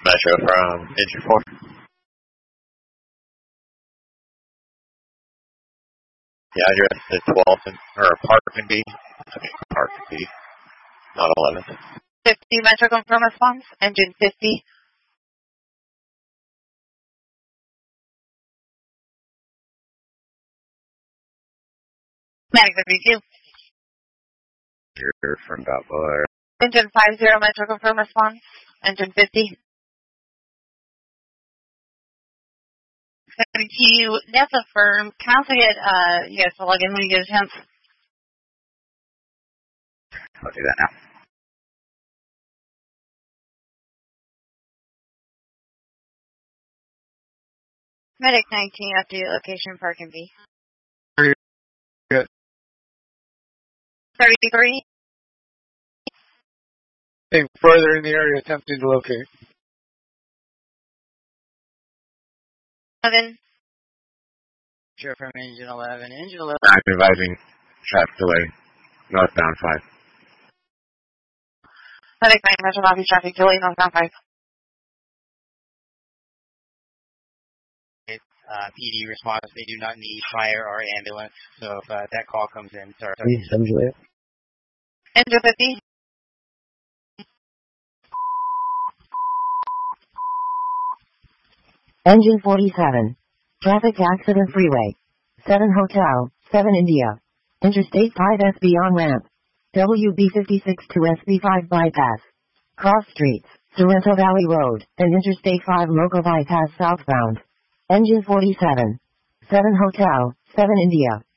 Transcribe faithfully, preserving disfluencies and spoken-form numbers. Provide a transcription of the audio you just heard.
Metro from engine four. The address is twelve or Park and B. Okay, Park and B, not eleven. fifty Metro confirm response. Engine fifty. Medic fifty-two. You're from Balboa. Engine fifty Metro confirm response. Engine fifty. seventy-two, that's a firm. Can I also get, uh, you guys to log in when you get a chance? I'll do that now. Medic nineteen, update location, Park and B. Good. thirty-three. Staying further in the area, attempting to locate. eleven. Sure, from engine eleven. Engine eleven. I'm advising traffic delay. Northbound five. Medic nine, Metro Lobby, traffic delay, northbound five. Uh, P D response, they do not need fire or ambulance, so if uh, that call comes in, sorry. Engine fifty. Engine forty-seven. Traffic accident freeway. seven Hotel, seven India. Interstate five S B on ramp. W B fifty-six to S B five bypass. Cross streets, Sorrento Valley Road, and Interstate five local bypass southbound. Engine forty-seven. seven Hotel, seven India.